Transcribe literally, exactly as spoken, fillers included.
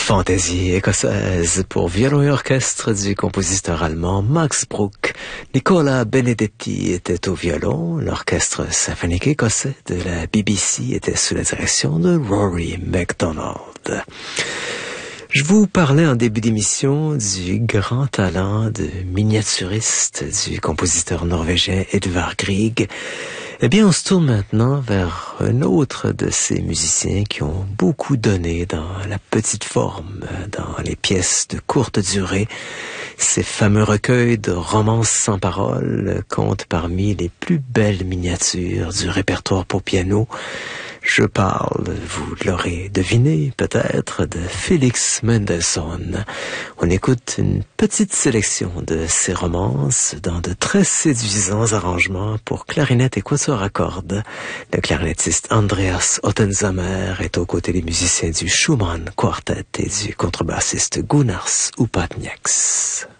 Fantaisie écossaise pour violon et orchestre du compositeur allemand Max Bruch. Nicola Benedetti était au violon. L'orchestre symphonique écossais de la B B C était sous la direction de Rory MacDonald. Je vous parlais en début d'émission du grand talent de miniaturiste du compositeur norvégien Edvard Grieg. Eh bien, on se tourne maintenant vers un autre de ces musiciens qui ont beaucoup donné dans la petite forme, dans les pièces de courte durée. Ces fameux recueils de romances sans paroles comptent parmi les plus belles miniatures du répertoire pour piano. Je parle, vous l'aurez deviné peut-être, de Félix Mendelssohn. On écoute une petite sélection de ses romances dans de très séduisants arrangements pour clarinette et quatuor à cordes. Le clarinettiste Andreas Ottensamer est aux côtés des musiciens du Schumann Quartet et du contrebassiste Gunnars Upatnieks.